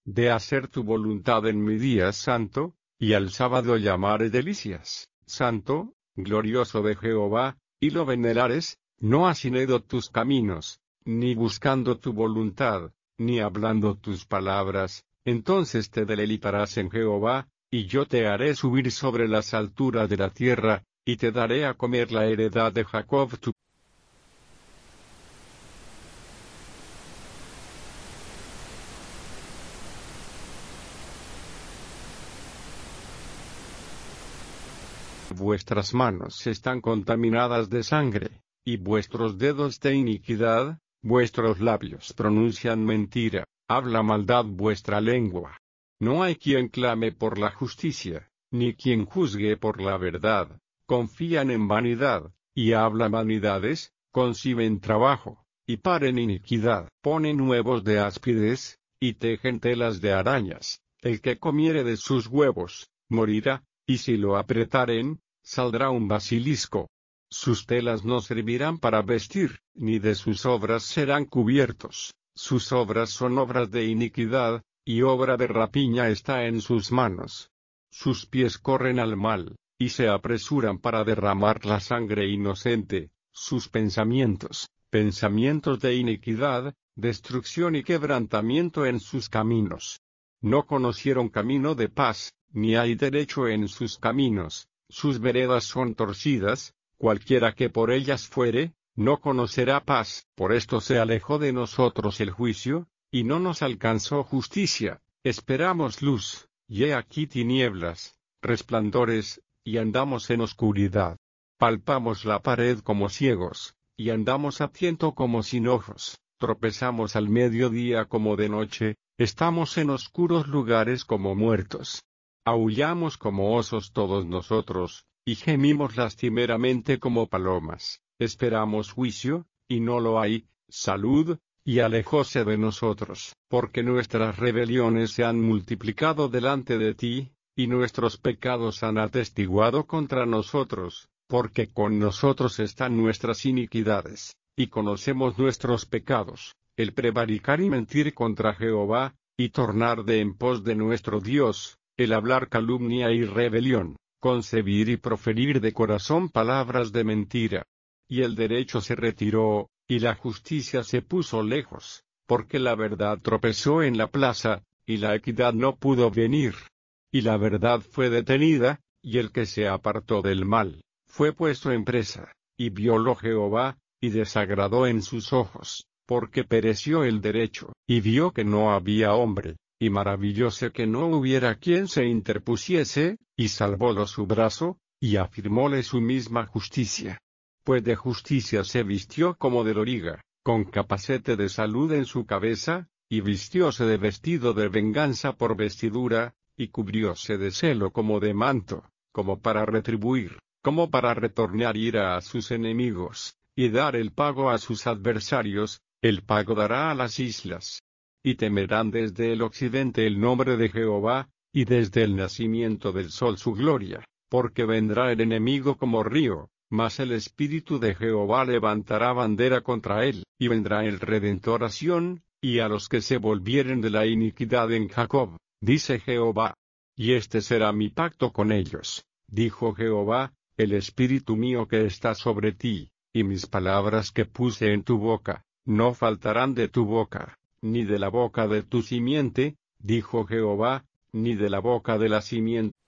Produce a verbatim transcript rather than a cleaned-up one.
de hacer tu voluntad en mi día santo, y al sábado llamaré delicias, santo, glorioso de Jehová, y lo venerares, no haciendo tus caminos, ni buscando tu voluntad, ni hablando tus palabras, entonces te deleitarás en Jehová, y yo te haré subir sobre las alturas de la tierra, y te daré a comer la heredad de Jacob tu vuestras manos están contaminadas de sangre, y vuestros dedos de iniquidad, vuestros labios pronuncian mentira, habla maldad vuestra lengua. No hay quien clame por la justicia, ni quien juzgue por la verdad. Confían en vanidad, y hablan vanidades, conciben trabajo, y paren iniquidad. Ponen huevos de áspides, y tejen telas de arañas. El que comiere de sus huevos, morirá, y si lo apretaren, saldrá un basilisco. Sus telas no servirán para vestir, ni de sus obras serán cubiertos. Sus obras son obras de iniquidad, y obra de rapiña está en sus manos. Sus pies corren al mal, y se apresuran para derramar la sangre inocente. Sus pensamientos, pensamientos de iniquidad, destrucción y quebrantamiento en sus caminos. No conocieron camino de paz, ni hay derecho en sus caminos. Sus veredas son torcidas, cualquiera que por ellas fuere, no conocerá paz. Por esto se alejó de nosotros el juicio, y no nos alcanzó justicia. Esperamos luz, y he aquí tinieblas, resplandores, y andamos en oscuridad. Palpamos la pared como ciegos, y andamos a tiento como sin ojos. Tropezamos al mediodía como de noche, estamos en oscuros lugares como muertos. Aullamos como osos todos nosotros, y gemimos lastimeramente como palomas. Esperamos juicio, y no lo hay, salud, y alejóse de nosotros, porque nuestras rebeliones se han multiplicado delante de ti, y nuestros pecados han atestiguado contra nosotros, porque con nosotros están nuestras iniquidades, y conocemos nuestros pecados, el prevaricar y mentir contra Jehová, y tornar de en pos de nuestro Dios, el hablar calumnia y rebelión, concebir y proferir de corazón palabras de mentira. Y el derecho se retiró, y la justicia se puso lejos, porque la verdad tropezó en la plaza, y la equidad no pudo venir. Y la verdad fue detenida, y el que se apartó del mal, fue puesto en presa, y violó Jehová, y desagradó en sus ojos, porque pereció el derecho, y vio que no había hombre, y maravillóse que no hubiera quien se interpusiese, y salvólo su brazo, y afirmóle su misma justicia. Pues de justicia se vistió como de loriga, con capacete de salud en su cabeza, y vistióse de vestido de venganza por vestidura, y cubrióse de celo como de manto, como para retribuir, como para retornar ira a sus enemigos, y dar el pago a sus adversarios, el pago dará a las islas. Y temerán desde el occidente el nombre de Jehová, y desde el nacimiento del sol su gloria, porque vendrá el enemigo como río. Mas el Espíritu de Jehová levantará bandera contra él, y vendrá el Redentor a Sión, y a los que se volvieren de la iniquidad en Jacob, dice Jehová. Y este será mi pacto con ellos, dijo Jehová, el Espíritu mío que está sobre ti, y mis palabras que puse en tu boca, no faltarán de tu boca, ni de la boca de tu simiente, dijo Jehová, ni de la boca de la simiente